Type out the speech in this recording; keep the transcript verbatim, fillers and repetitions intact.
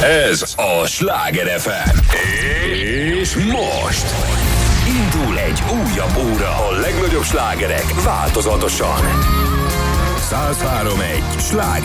Ez a Sláger ef em. És most indul egy újabb óra, a legnagyobb slágerek változatosan. száz három egy Sláger